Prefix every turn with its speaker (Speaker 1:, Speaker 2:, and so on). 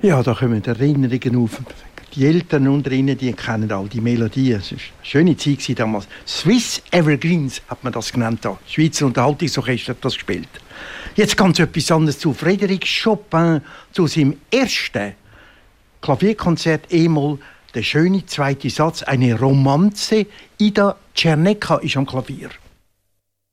Speaker 1: Ja, da kommen Erinnerungen auf. Die Eltern unter ihnen, die kennen all die Melodien. Es war eine schöne Zeit damals. Swiss Evergreens hat man das genannt. Da. Schweizer Unterhaltungsorchester hat das gespielt. Jetzt ganz etwas anderes zu Frédéric Chopin, zu seinem ersten Klavierkonzert E-Moll, der schöne zweite Satz, eine Romanze. Ida Czernecka ist am Klavier.